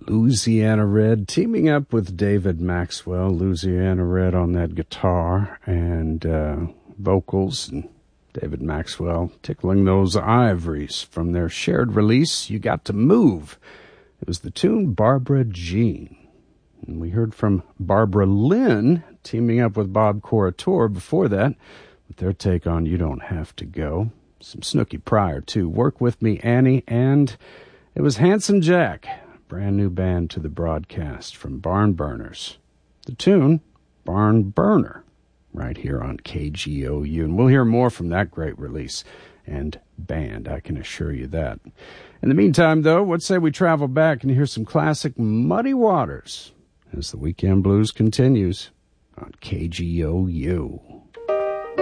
Louisiana Red, teaming up with David Maxwell. Louisiana Red on that guitar and vocals, and David Maxwell tickling those ivories from their shared release, You Got to Move. It was the tune Barbara Jean. And we heard from Barbara Lynn, teaming up with Bob Corritore before that, with their take on You Don't Have to Go. Some Snooky Pryor, too. Work With Me, Annie, and it was Handsome Jack, brand new band to the broadcast from Barn Burners. The tune, Barn Burner, right here on KGOU. And we'll hear more from that great release and band, I can assure you that. In the meantime, though, what say we travel back and hear some classic Muddy Waters as the Weekend Blues continues on KGOU.